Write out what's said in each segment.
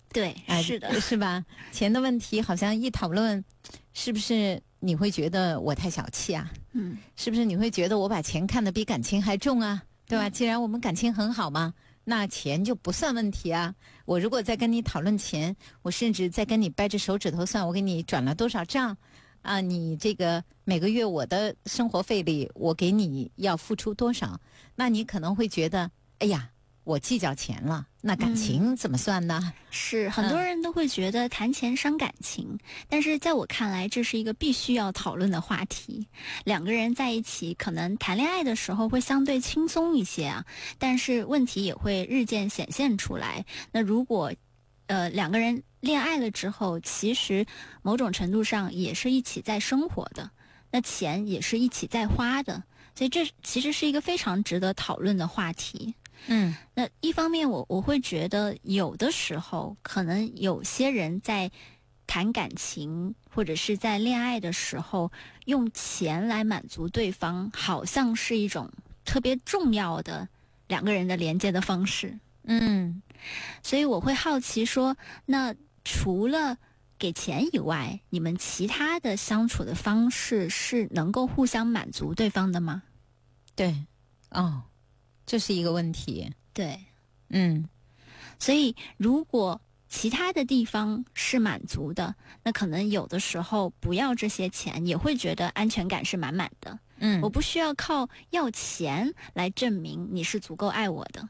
对，是的， 是吧？钱的问题好像一讨论，是不是你会觉得我太小气啊？是不是你会觉得我把钱看得比感情还重啊？对吧？既然我们感情很好嘛，那钱就不算问题啊。我如果再跟你讨论钱，我甚至再跟你掰着手指头算我给你转了多少账啊，你这个每个月我的生活费里我给你要付出多少，那你可能会觉得，哎呀，我计较钱了，那感情怎么算呢？ 是，很多人都会觉得谈钱伤感情，但是在我看来，这是一个必须要讨论的话题。两个人在一起，可能谈恋爱的时候会相对轻松一些啊，但是问题也会日渐显现出来。那如果两个人恋爱了之后，其实某种程度上也是一起在生活的，那钱也是一起在花的，所以这其实是一个非常值得讨论的话题。那一方面我会觉得有的时候可能有些人在谈感情或者是在恋爱的时候用钱来满足对方，好像是一种特别重要的两个人的连接的方式。所以我会好奇说，那除了给钱以外，你们其他的相处的方式是能够互相满足对方的吗？ 对，这是一个问题。 对，所以如果其他的地方是满足的，那可能有的时候不要这些钱，也会觉得安全感是满满的。我不需要靠要钱来证明你是足够爱我的。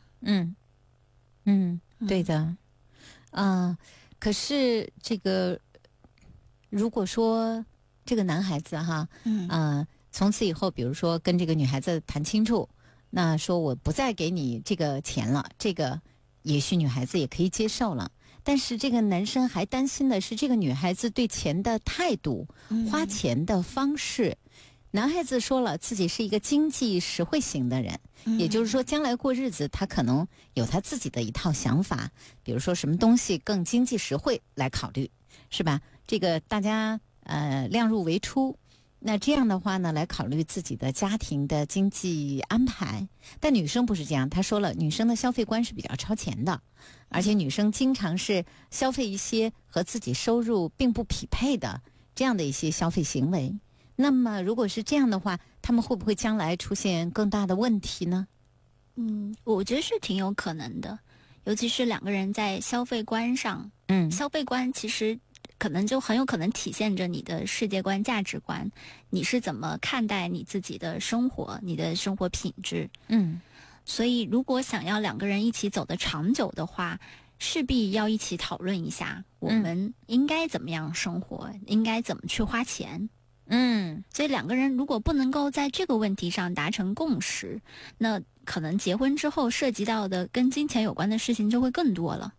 对的。可是这个，如果说这个男孩子哈，从此以后，比如说跟这个女孩子谈清楚。那说我不再给你这个钱了，这个也许女孩子也可以接受了，但是这个男生还担心的是这个女孩子对钱的态度，花钱的方式。男孩子说了自己是一个经济实惠型的人，也就是说将来过日子他可能有他自己的一套想法，比如说什么东西更经济实惠来考虑，是吧？这个大家量入为出。那这样的话呢，来考虑自己的家庭的经济安排。但女生不是这样，她说了，女生的消费观是比较超前的，而且女生经常是消费一些和自己收入并不匹配的这样的一些消费行为。那么如果是这样的话，他们会不会将来出现更大的问题呢？ 我觉得是挺有可能的，尤其是两个人在消费观上，消费观其实可能就很有可能体现着你的世界观、价值观，你是怎么看待你自己的生活、你的生活品质。所以如果想要两个人一起走得长久的话，势必要一起讨论一下，我们应该怎么样生活，应该怎么去花钱。所以两个人如果不能够在这个问题上达成共识，那可能结婚之后涉及到的跟金钱有关的事情就会更多了。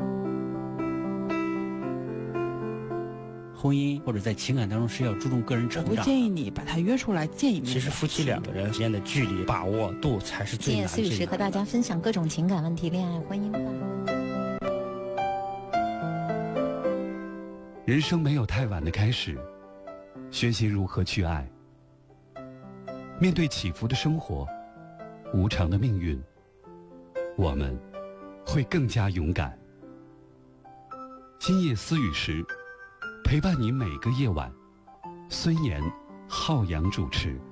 婚姻或者在情感当中是要注重个人成长。 我不建议你把他约出来见一面。 其实夫妻两个人之间的距离把握度才是最难的。 4月40和大家分享各种情感问题、恋爱、婚姻吧。 人生没有太晚的开始，学习如何去爱。面对起伏的生活，无常的命运，我们会更加勇敢。今夜思雨时，陪伴你每个夜晚。孙岩、浩洋主持。